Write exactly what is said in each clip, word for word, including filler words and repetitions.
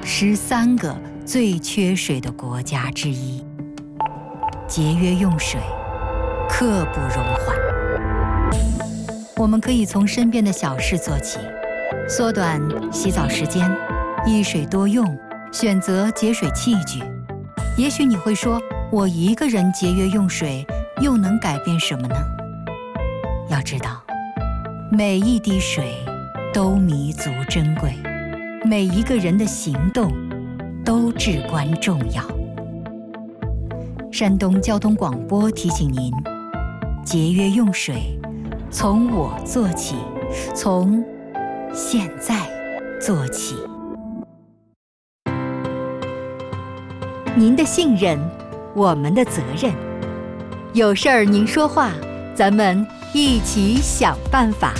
十三个最缺水的国家之一。节约用水，刻不容缓。我们可以从身边的小事做起，缩短洗澡时间，一水多用，选择节水器具。也许你会说，我一个人节约用水，又能改变什么呢？要知道，每一滴水都弥足珍贵，每一个人的行动都至关重要。山东交通广播提醒您，节约用水，从我做起，从现在做起。您的信任，我们的责任。有事儿您说话，咱们一起想办法。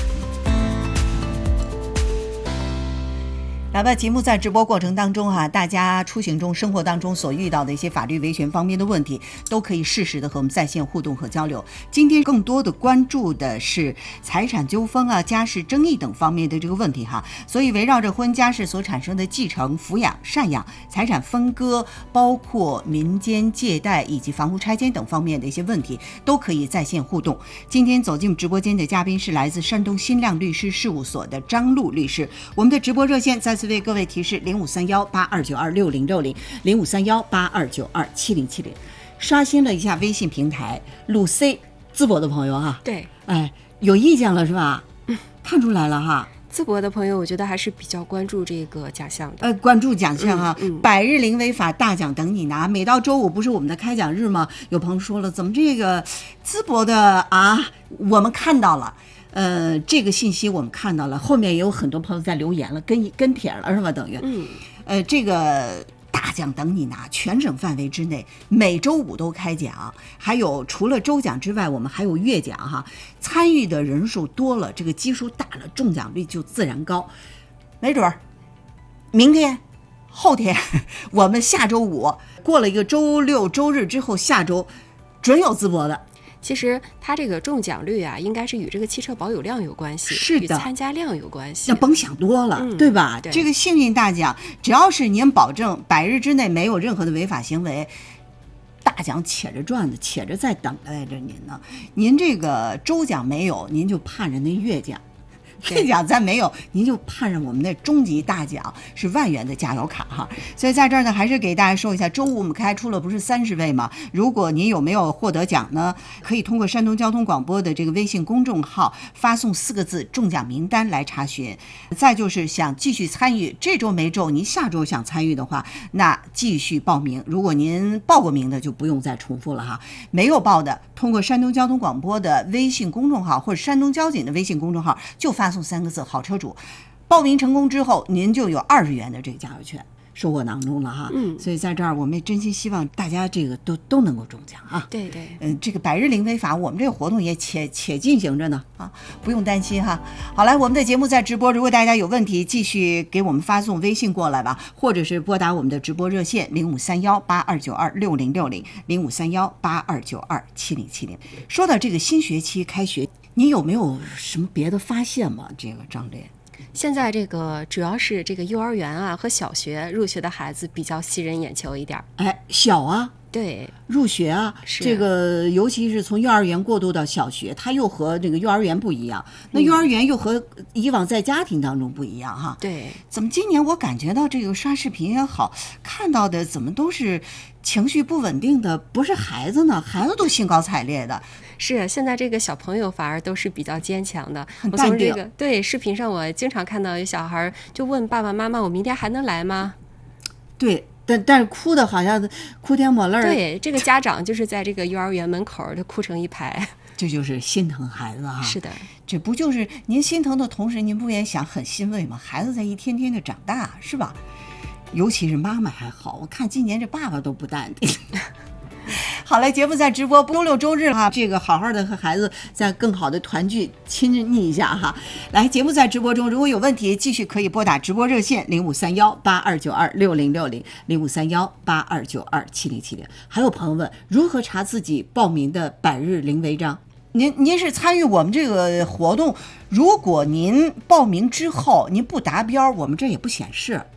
来吧，节目在直播过程当中哈、啊，大家出行中、生活当中所遇到的一些法律维权方面的问题，都可以适时的和我们在线互动和交流。今天更多的关注的是财产纠纷啊、家事争议等方面的这个问题哈，所以围绕着婚家事所产生的继承、抚养、赡养、财产分割，包括民间借贷以及房屋拆迁等方面的一些问题，都可以在线互动。今天走进直播间的嘉宾是来自山东新亮律师事务所的张璐律师。我们的直播热线再次为各位提示：零五三幺八二九二六零六零，零五三幺八二九二七零七零。刷新了一下微信平台，鲁 C 淄博的朋友哈， 对， 哎，有意见了是吧？嗯，看出来了哈。 淄博的朋友，我觉得还是比较关注这个奖项的。 呃，关注奖项哈， 嗯嗯、 百日零违法大奖等你拿。每到周五不是我们的开奖日吗？有朋友说了，怎么这个淄博的啊，我们看到了。呃，这个信息我们看到了，后面也有很多朋友在留言了，跟跟帖了是吧？等于， 嗯， 呃，这个大奖等你拿，全省范围之内，每周五都开奖，还有除了周奖之外，我们还有月奖哈。参与的人数多了，这个基数大了，中奖率就自然高。没准儿，明天、后天，我们下周五过了一个周六、周日之后，下周准有淄博的。 其实它这个中奖率啊，应该是与这个汽车保有量有关系， 是的， 与参加量有关系。 那甭想多了， 嗯、 对吧？ 对， 这个幸运大奖，只要是您保证百日之内没有任何的违法行为，大奖且着赚的，且着在等待着您呢。您这个周奖没有，您就盼着那月奖。月奖咱没有，您就盼着我们的终极大奖是万元的加油卡哈。所以在这儿呢，还是给大家说一下，周五我们开出了不是三十位吗？如果您有没有获得奖呢，可以通过山东交通广播的这个微信公众号发送四个字中奖名单来查询。再就是想继续参与，这周没中，您下周想参与的话，那继续报名。如果您报过名的，就不用再重复了哈。没有报的，通过山东交通广播的微信公众号或者山东交警的微信公众号就发送三个字好车主。报名成功之后，您就有二十元的这个加油券收获囊中了哈。 嗯， 所以在这儿我们也真心希望大家这个都都能够中奖啊。 对对， 嗯、呃，这个百日零违法，我们这个活动也且且进行着呢啊，不用担心哈。好来，我们的节目在直播，如果大家有问题，继续给我们发送微信过来吧，或者是拨打我们的直播热线零五三幺八二九二六零六零零五三幺八二九二七零七零。说到这个新学期开学，你有没有什么别的发现吗？这个张烈。 现在这个主要是这个幼儿园啊和小学入学的孩子比较吸人眼球一点。 哎，小啊， 对， 入学啊，这个尤其是从幼儿园过渡到小学，它又和这个幼儿园不一样。那幼儿园又和以往在家庭当中不一样哈。 对， 怎么今年我感觉到这个刷视频也好，看到的怎么都是情绪不稳定的，不是孩子呢，孩子都兴高采烈的。 是，现在这个小朋友反而都是比较坚强的。 很淡定。 我从这个对视频上，我经常看到有小孩就问爸爸妈妈：“我明天还能来吗？” 对，但但是哭的好像哭天抹泪。 对，这个家长就是在这个幼儿园门口，他哭成一排。 这就是心疼孩子哈。 是的， 这不就是您心疼的同时，您不也想很欣慰吗？孩子在一天天的长大，是吧？尤其是妈妈还好，我看今年这爸爸都不淡定。好嘞，节目在直播，周六周日哈，这个好好的和孩子在更好的团聚亲昵一下哈。来，节目在直播中，如果有问题，继续可以拨打直播热线零五三幺八二九二六零六零零五三幺八二九二七零七零。还有朋友问，如何查自己报名的百日零违章？您您是参与我们这个活动，如果您报名之后您不达标，我们这也不显示。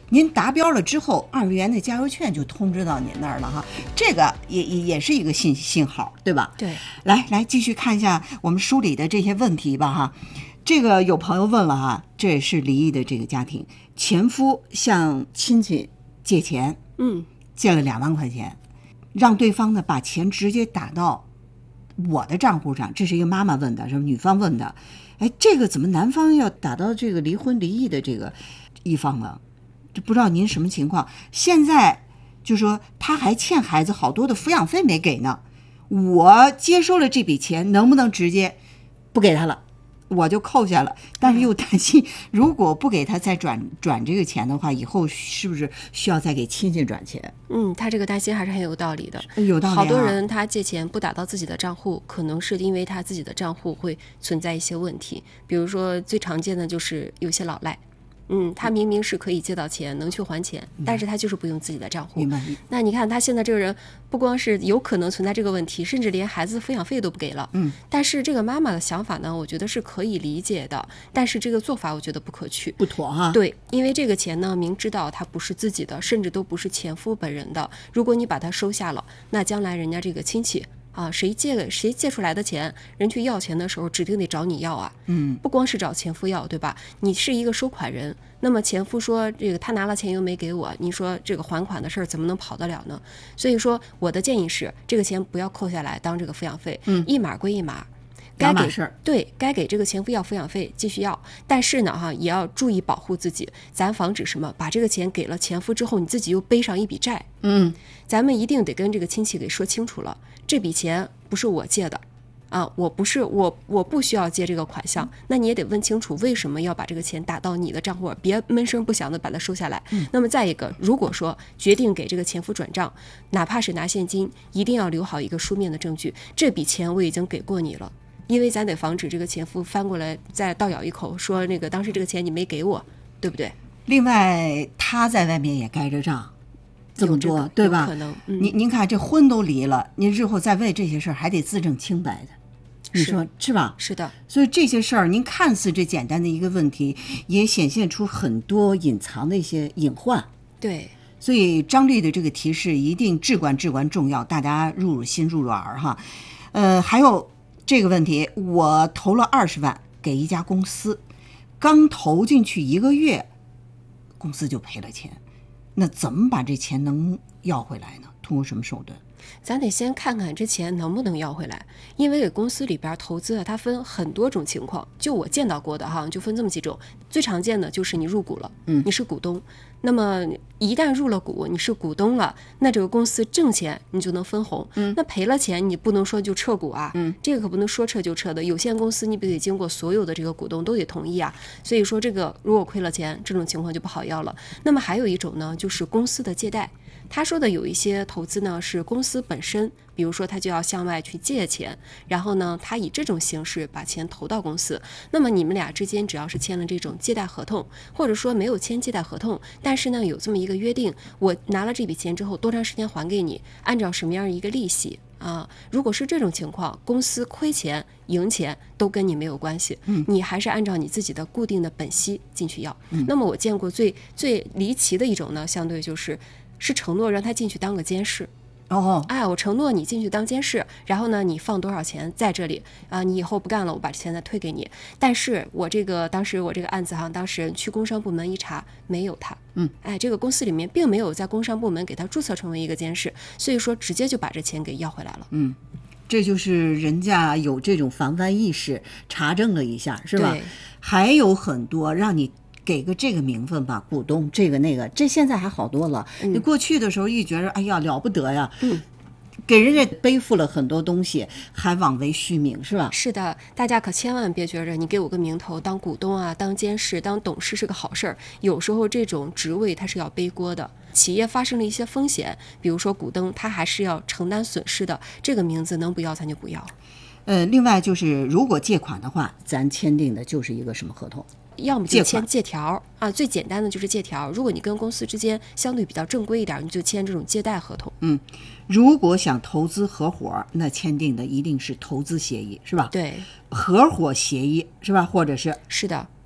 您达标了之后，二元的加油券就通知到您那儿了哈，这个也也也是一个信信号，对吧？ 对， 来来继续看一下我们梳理的这些问题吧哈。这个有朋友问了哈，这也是离异的这个家庭，前夫向亲戚借钱， 嗯， 借了两万块钱，让对方呢把钱直接打到我的账户上，这是一个妈妈问的，是女方问的。哎，这个怎么男方要打到这个离婚离异的这个一方了？这不知道您什么情况？现在就说他还欠孩子好多的抚养费没给呢，我接收了这笔钱，能不能直接不给他了？我就扣下了，但是又担心，如果不给他再转转这个钱的话，以后是不是需要再给亲戚转钱？ 嗯，他这个担心还是很有道理的。 有道理啊。 好多人他借钱不打到自己的账户，可能是因为他自己的账户会存在一些问题，比如说最常见的就是有些老赖。嗯，他明明是可以借到钱，能去还钱，但是他就是不用自己的账户。 明白。 那你看他现在这个人，不光是有可能存在这个问题，甚至连孩子抚养费都不给了。 嗯， 但是这个妈妈的想法呢，我觉得是可以理解的，但是这个做法我觉得不可取， 不妥哈。 对，因为这个钱呢，明知道他不是自己的，甚至都不是前夫本人的，如果你把它收下了，那将来人家这个亲戚。啊，谁借谁借出来的钱，人去要钱的时候，指定得找你要啊。 嗯， 不光是找前夫要，对吧？你是一个收款人，那么前夫说这个他拿了钱又没给我，你说这个还款的事儿怎么能跑得了呢？所以说，我的建议是，这个钱不要扣下来当这个抚养费， 嗯， 一码归一码。该给事对该给这个前夫要抚养费继续要，但是呢哈也要注意保护自己，咱防止什么把这个钱给了前夫之后，你自己又背上一笔债。 嗯， 咱们一定得跟这个亲戚给说清楚了，这笔钱不是我借的啊，我不是我我不需要借这个款项，那你也得问清楚为什么要把这个钱打到你的账户，别闷声不响的把它收下来。 嗯， 那么再一个，如果说决定给这个前夫转账，哪怕是拿现金，一定要留好一个书面的证据，这笔钱我已经给过你了。因为咱得防止这个前夫翻过来再倒咬一口，说那个当时这个钱你没给我，对不对？ 另外，他在外面也该着账，这么多，对吧？ 可能。嗯、 您您看，这婚都离了，您日后再为这些事儿还得自证清白的，你说 是, 是吧？ 是的。 所以这些事儿，您看似这简单的一个问题，也显现出很多隐藏的一些隐患。 对。 所以张丽的这个提示一定至关至关重要，大家入入心入入耳哈。呃，还有。这个问题，我投了二十万给一家公司，刚投进去一个月，公司就赔了钱，那怎么把这钱能要回来呢？通过什么手段？ 咱得先看看这钱能不能要回来，因为给公司里边投资啊，它分很多种情况，就我见到过的哈，就分这么几种。最常见的就是你入股了， 嗯， 你是股东，那么一旦入了股，你是股东了，那这个公司挣钱你就能分红， 嗯， 那赔了钱你不能说就撤股啊， 嗯， 这个可不能说撤就撤的，有限公司你不得经过所有的这个股东都得同意啊，所以说这个如果亏了钱，这种情况就不好要了。那么还有一种呢，就是公司的借贷。他说的有一些投资呢是公司本身，比如说他就要向外去借钱，然后呢他以这种形式把钱投到公司，那么你们俩之间只要是签了这种借贷合同，或者说没有签借贷合同，但是呢有这么一个约定，我拿了这笔钱之后多长时间还给你，按照什么样一个利息啊，如果是这种情况，公司亏钱赢钱都跟你没有关系， 嗯， 你还是按照你自己的固定的本息进去要， 嗯， 那么我见过最最离奇的一种呢，相对就是是承诺让他进去当个监事。 哦， 哎，我承诺你进去当监事，然后呢，你放多少钱在这里啊？你以后不干了，我把钱再退给你。但是我这个当时我这个案子哈，当事人去工商部门一查，没有他。 嗯， 哎，这个公司里面并没有在工商部门给他注册成为一个监事，所以说直接就把这钱给要回来了。 嗯，这就是人家有这种防范意识，查证了一下，是吧？还有很多让你。给个这个名分吧，股东这个那个，这现在还好多了。 嗯、 你过去的时候一觉得，哎呀了不得呀， 嗯， 给人家背负了很多东西，还枉为虚名，是吧？ 是的，大家可千万别觉着你给我个名头，当股东啊，当监事、当董事是个好事儿。有时候这种职位它是要背锅的，企业发生了一些风险，比如说股东他还是要承担损失的，这个名字能不要咱就不要。 呃，另外就是如果借款的话，咱签订的就是一个什么合同？ 要么就签借条啊，最简单的就是借条。如果你跟公司之间相对比较正规一点，你就签这种借贷合同。 嗯，如果想投资合伙，那签订的一定是投资协议，是吧？ 对， 合伙协议是吧？或者是是的，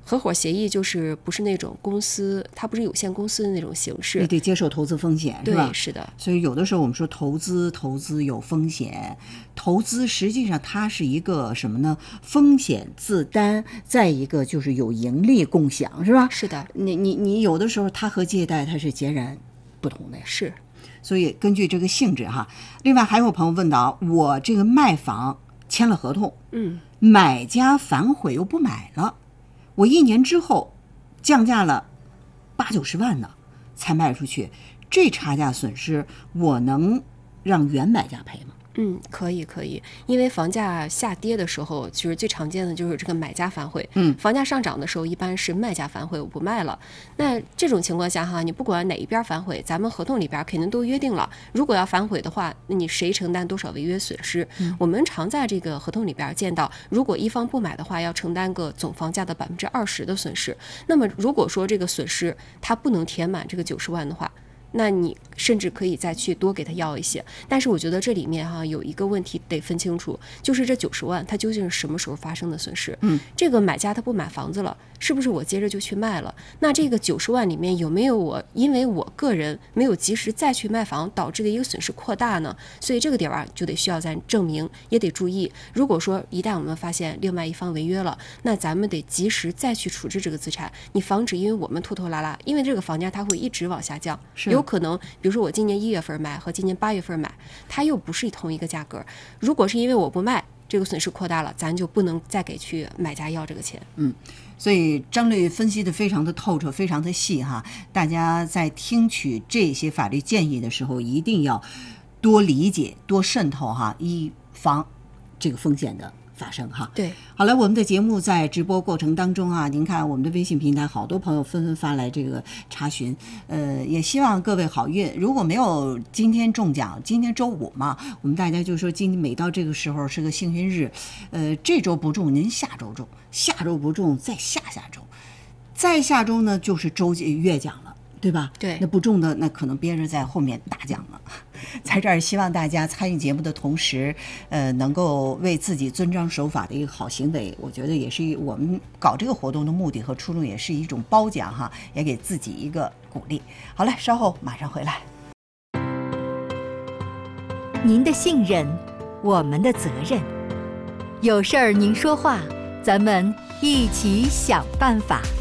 合伙协议就是不是那种公司，它不是有限公司的那种形式， 你得接受投资风险，是吧？ 对，是的。 所以有的时候我们说投资，投资有风险，投资实际上它是一个什么呢？风险自担，再一个就是有盈利共享，是吧？ 是的。 你你你有的时候它和借贷它是截然不同的呀。 是。 所以根据这个性质哈，另外还有朋友问到，我这个卖房签了合同， 嗯， 买家反悔又不买了，我一年之后降价了八九十万呢，才卖出去，这差价损失我能让原买家赔吗？ 嗯，可以可以，因为房价下跌的时候，其实最常见的就是这个买家反悔。 嗯， 房价上涨的时候，一般是卖家反悔，我不卖了。那这种情况下哈，你不管哪一边反悔，咱们合同里边肯定都约定了，如果要反悔的话，那你谁承担多少违约损失？嗯，我们常在这个合同里边见到，如果一方不买的话，要承担个总房价的百分之二十的损失。那么如果说这个损失它不能填满这个九十万的话，那你甚至可以再去多给他要一些，但是我觉得这里面哈、啊、有一个问题得分清楚，就是这九十万它究竟是什么时候发生的损失？ 嗯， 这个买家他不买房子了，是不是我接着就去卖了？那这个九十万里面有没有我因为我个人没有及时再去卖房导致的一个损失扩大呢？所以这个点啊就得需要咱证明，也得注意。如果说一旦我们发现另外一方违约了，那咱们得及时再去处置这个资产，你防止因为我们拖拖拉拉，因为这个房价它会一直往下降，有可能比如说我今年一月份买和今年八月份买，它又不是同一个价格。如果是因为我不卖，这个损失扩大了，咱就不能再给去买家要这个钱。 嗯，所以张律分析的非常的透彻，非常的细哈。大家在听取这些法律建议的时候，一定要多理解、多渗透哈，以防这个风险的发生哈。 对， 好了，我们的节目在直播过程当中啊，您看我们的微信平台，好多朋友纷纷发来这个查询，呃，也希望各位好运。如果没有今天中奖，今天周五嘛，我们大家就说今每到这个时候是个幸运日，呃，这周不中，您下周中，下周不中，再下下周，再下周呢就是周月奖了。对吧？ 对， 那不中的那可能憋着在后面大奖了。在这儿希望大家参与节目的同时，呃，能够为自己遵章守法的一个好行为，我觉得也是我们搞这个活动的目的和初衷，也是一种褒奖哈，也给自己一个鼓励。好嘞，稍后马上回来。 您的信任，我们的责任。有事儿您说话，咱们一起想办法。